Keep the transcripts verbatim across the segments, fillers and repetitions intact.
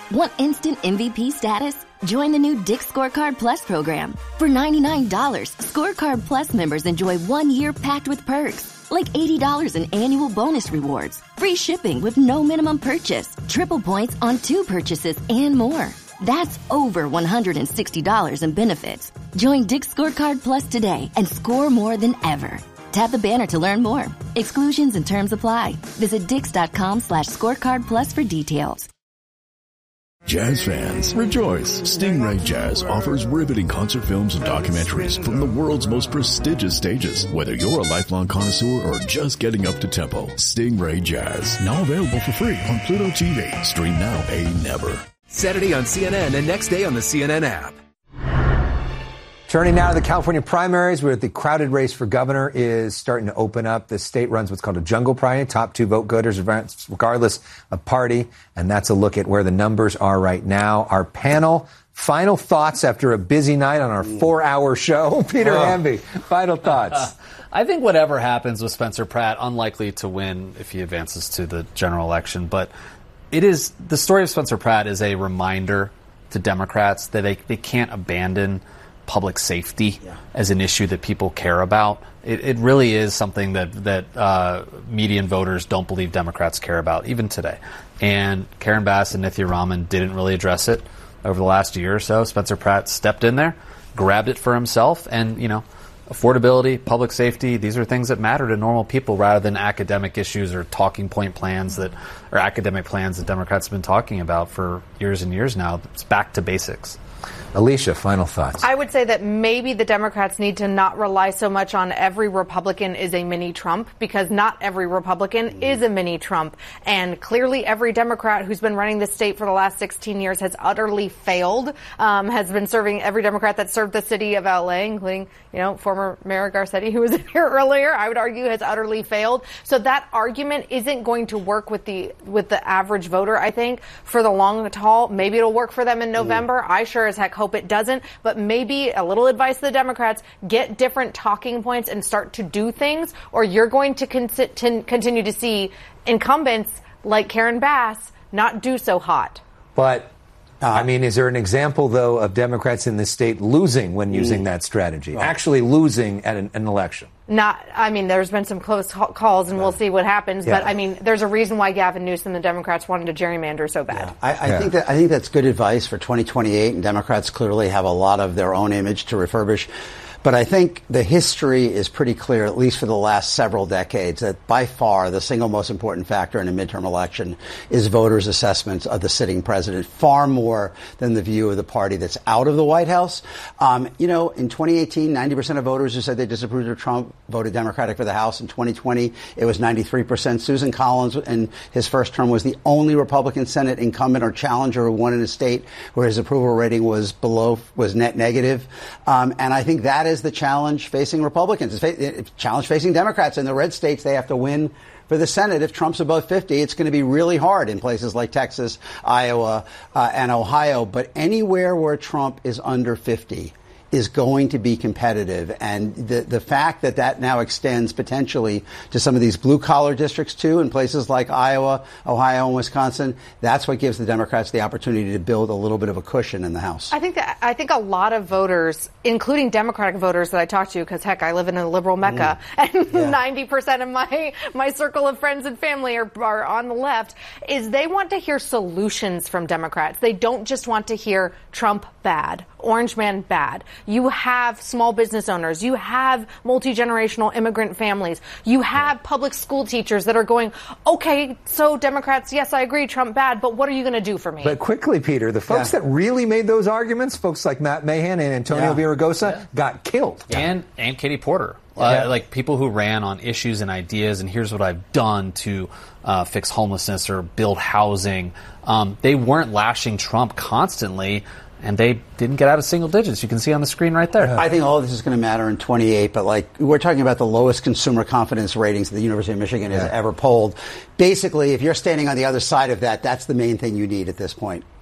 Want instant M V P status? Join the new Dick's Scorecard Plus program. For ninety-nine dollars, Scorecard Plus members enjoy one year packed with perks, like eighty dollars in annual bonus rewards, free shipping with no minimum purchase, triple points on two purchases, and more. That's over one hundred sixty dollars in benefits. Join Dick's Scorecard Plus today and score more than ever. Tap the banner to learn more. Exclusions and terms apply. Visit dix.com slash scorecard plus for details. Jazz fans, rejoice! Stingray Jazz offers riveting concert films and documentaries from the world's most prestigious stages. Whether you're a lifelong connoisseur or just getting up to tempo, Stingray Jazz, now available for free on Pluto T V. Stream now, pay never. Saturday on C N N and next day on the C N N app. Turning now to the California primaries, where the crowded race for governor is starting to open up. The state runs what's called a jungle primary, top two vote getters, regardless of party. And that's a look at where the numbers are right now. Our panel, final thoughts after a busy night on our four-hour show. Peter oh. Hamby, final thoughts. I think whatever happens with Spencer Pratt, unlikely to win if he advances to the general election. But it is the story of Spencer Pratt is a reminder to Democrats that they, they can't abandon public safety yeah. as an issue that people care about. It, it really is something that that uh, median voters don't believe Democrats care about, even today. And Karen Bass and Nithya Raman didn't really address it over the last year or so. Spencer Pratt stepped in there, grabbed it for himself, and, you know, affordability, public safety, these are things that matter to normal people rather than academic issues or talking point plans that, or academic plans that Democrats have been talking about for years and years now. It's back to basics. Alicia, final thoughts. I would say that maybe the Democrats need to not rely so much on every Republican is a mini Trump, because not every Republican is a mini Trump. And clearly every Democrat who's been running the state for the last sixteen years has utterly failed, um, has been serving every Democrat that served the city of L A, including, you know, former Mayor Garcetti, who was in here earlier, I would argue has utterly failed. So that argument isn't going to work with the with the average voter, I think, for the long haul. Maybe it'll work for them in November. Mm. I sure as heck hope it doesn't, but maybe a little advice to the Democrats: get different talking points and start to do things, or you're going to con- to continue to see incumbents like Karen Bass not do so hot. But Uh, I mean, is there an example, though, of Democrats in this state losing when using that strategy, right. actually losing at an, an election? Not, I mean, there's been some close calls, and right. we'll see what happens. Yeah. But I mean, there's a reason why Gavin Newsom and the Democrats wanted to gerrymander so bad. Yeah. I, I yeah. think that I think that's good advice for twenty twenty-eight, and Democrats clearly have a lot of their own image to refurbish. But I think the history is pretty clear, at least for the last several decades, that by far the single most important factor in a midterm election is voters' assessments of the sitting president, far more than the view of the party that's out of the White House. Um, you know, in twenty eighteen, ninety percent of voters who said they disapproved of Trump voted Democratic for the House. In twenty twenty, it was ninety-three percent. Susan Collins, in his first term, was the only Republican Senate incumbent or challenger who won in a state where his approval rating was below, was net negative. Um, and I think that is the challenge facing Republicans. It's fa- challenge facing Democrats. In the red states, they have to win for the Senate. If Trump's above fifty, it's going to be really hard in places like Texas, Iowa, uh, and Ohio. But anywhere where Trump is under fifty is going to be competitive. And the the fact that that now extends potentially to some of these blue-collar districts, too, in places like Iowa, Ohio, and Wisconsin, that's what gives the Democrats the opportunity to build a little bit of a cushion in the House. I think that, I think a lot of voters, including Democratic voters that I talk to, because, heck, I live in a liberal mecca, mm. and yeah. ninety percent of my, my circle of friends and family are, are on the left, is they want to hear solutions from Democrats. They don't just want to hear Trump bad, Orange Man bad. You have small business owners. You have multi-generational immigrant families. You have public school teachers that are going, okay, so Democrats, yes, I agree, Trump bad, but what are you going to do for me? But quickly, Peter, the folks yeah. that really made those arguments, folks like Matt Mahan and Antonio yeah. Villaraigosa, yeah. got killed. And, and Katie Porter. Uh, yeah. Like people who ran on issues and ideas, and here's what I've done to uh, fix homelessness or build housing. Um, they weren't lashing Trump constantly, and they didn't get out of single digits. You can see on the screen right there. I think all of this is going to matter in twenty-eight, but like we're talking about the lowest consumer confidence ratings that the University of Michigan has yeah. ever polled. Basically, if you're standing on the other side of that, that's the main thing you need at this point.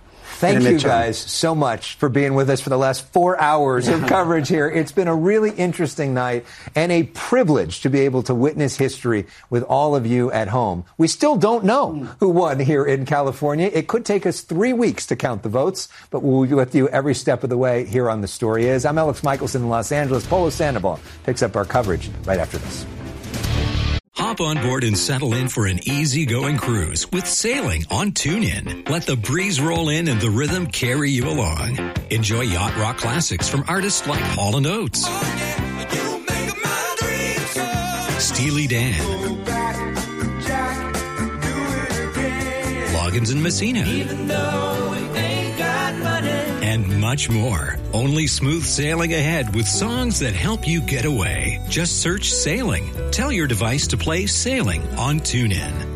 Thank you guys so much for being with us for the last four hours of coverage here. It's been a really interesting night and a privilege to be able to witness history with all of you at home. We still don't know who won here in California. It could take us three weeks to count the votes, but we'll be with you every step of the way here on The Story Is. I'm Alex Michelson in Los Angeles. Polo Sandoval picks up our coverage right after this. Hop on board and settle in for an easygoing cruise with sailing on TuneIn. Let the breeze roll in and the rhythm carry you along. Enjoy yacht rock classics from artists like Hall and Oates, Steely Dan, Loggins and Messina, and much more. Only smooth sailing ahead with songs that help you get away. Just search Sailing. Tell your device to play Sailing on TuneIn.